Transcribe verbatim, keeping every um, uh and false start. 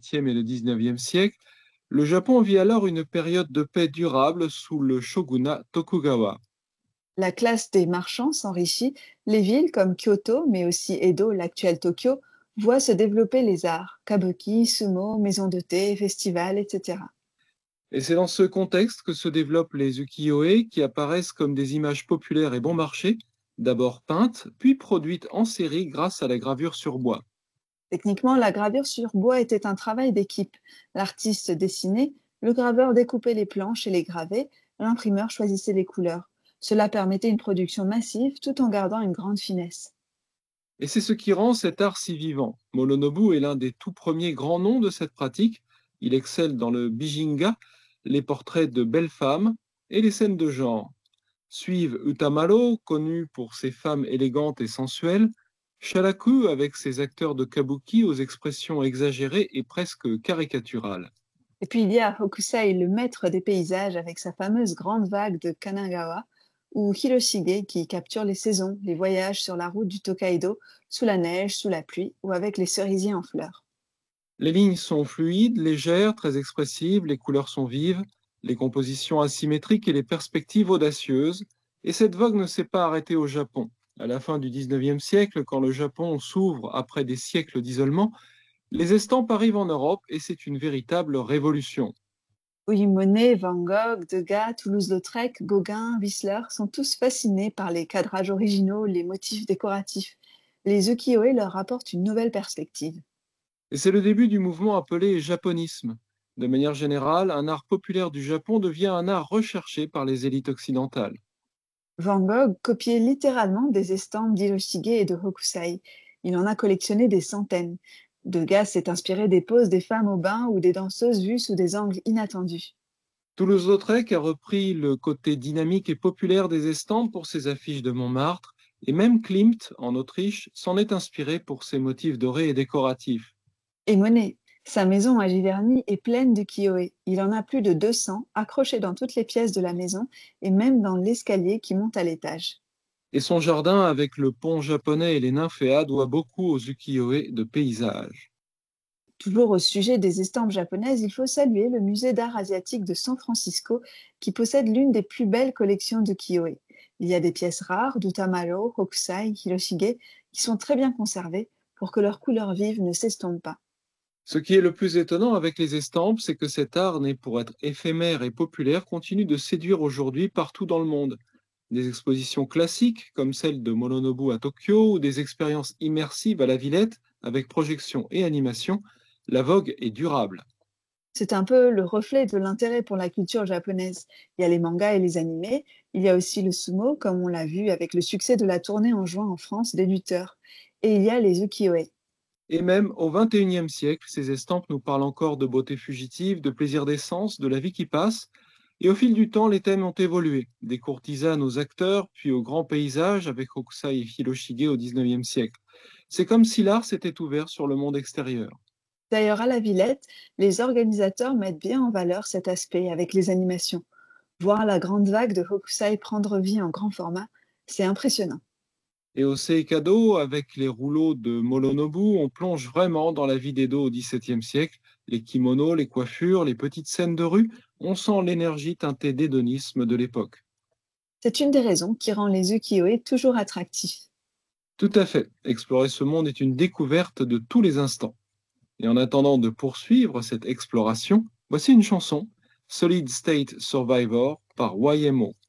dix-huitième et le dix-neuvième siècle, le Japon vit alors une période de paix durable sous le shogunat Tokugawa. La classe des marchands s'enrichit, les villes comme Kyoto, mais aussi Edo, l'actuel Tokyo, voient se développer les arts, kabuki, sumo, maisons de thé, festivals, et cetera. Et c'est dans ce contexte que se développent les ukiyo-e qui apparaissent comme des images populaires et bon marché, d'abord peintes, puis produites en série grâce à la gravure sur bois. Techniquement, la gravure sur bois était un travail d'équipe. L'artiste dessinait, le graveur découpait les planches et les gravait, l'imprimeur choisissait les couleurs. Cela permettait une production massive tout en gardant une grande finesse. Et c'est ce qui rend cet art si vivant. Mononobu est l'un des tout premiers grands noms de cette pratique. Il excelle dans le bijinga, les portraits de belles femmes et les scènes de genre. Suivent Utamaro, connu pour ses femmes élégantes et sensuelles, Sharaku avec ses acteurs de kabuki aux expressions exagérées et presque caricaturales. Et puis il y a Hokusai, le maître des paysages, avec sa fameuse grande vague de Kanagawa, ou Hiroshige qui capture les saisons, les voyages sur la route du Tokaido, sous la neige, sous la pluie, ou avec les cerisiers en fleurs. Les lignes sont fluides, légères, très expressives, les couleurs sont vives, les compositions asymétriques et les perspectives audacieuses, et cette vogue ne s'est pas arrêtée au Japon. À la fin du dix-neuvième siècle, quand le Japon s'ouvre après des siècles d'isolement, les estampes arrivent en Europe et c'est une véritable révolution. Oui, Monet, Van Gogh, Degas, Toulouse-Lautrec, Gauguin, Whistler sont tous fascinés par les cadrages originaux, les motifs décoratifs. Les ukiyo-e leur apportent une nouvelle perspective. Et c'est le début du mouvement appelé japonisme. De manière générale, un art populaire du Japon devient un art recherché par les élites occidentales. Van Gogh copiait littéralement des estampes d'Hiroshige et de Hokusai. Il en a collectionné des centaines. Degas s'est inspiré des poses des femmes au bain ou des danseuses vues sous des angles inattendus. Toulouse-Lautrec a repris le côté dynamique et populaire des estampes pour ses affiches de Montmartre, et même Klimt, en Autriche, s'en est inspiré pour ses motifs dorés et décoratifs. Et Monet, sa maison à Giverny est pleine d'ukiyo-e. Il en a plus de deux cents accrochés dans toutes les pièces de la maison et même dans l'escalier qui monte à l'étage. Et son jardin, avec le pont japonais et les nymphéas, doit beaucoup aux ukiyo-e de paysage. Toujours au sujet des estampes japonaises, il faut saluer le musée d'art asiatique de San Francisco qui possède l'une des plus belles collections de ukiyo-e. Il y a des pièces rares d'Utamaro, Hokusai, Hiroshige qui sont très bien conservées pour que leurs couleurs vives ne s'estompent pas. Ce qui est le plus étonnant avec les estampes, c'est que cet art, né pour être éphémère et populaire, continue de séduire aujourd'hui partout dans le monde. Des expositions classiques, comme celle de Mononobu à Tokyo, ou des expériences immersives à la Villette, avec projection et animation, la vogue est durable. C'est un peu le reflet de l'intérêt pour la culture japonaise. Il y a les mangas et les animés, il y a aussi le sumo, comme on l'a vu avec le succès de la tournée en juin en France des lutteurs. Et il y a les ukiyo-e. Et même au vingt et unième siècle, ces estampes nous parlent encore de beauté fugitive, de plaisir d'essence, de la vie qui passe. Et au fil du temps, les thèmes ont évolué, des courtisanes aux acteurs, puis aux grands paysages avec Hokusai et Hiroshige au dix-neuvième siècle. C'est comme si l'art s'était ouvert sur le monde extérieur. D'ailleurs, à la Villette, les organisateurs mettent bien en valeur cet aspect avec les animations. Voir la grande vague de Hokusai prendre vie en grand format, c'est impressionnant. Et au Seikado, avec les rouleaux de Mononobu, on plonge vraiment dans la vie d'Edo au dix-septième siècle. Les kimonos, les coiffures, les petites scènes de rue, on sent l'énergie teintée d'hédonisme de l'époque. C'est une des raisons qui rend les ukiyo-e toujours attractifs. Tout à fait. Explorer ce monde est une découverte de tous les instants. Et en attendant de poursuivre cette exploration, voici une chanson, Solid State Survivor par Y M O.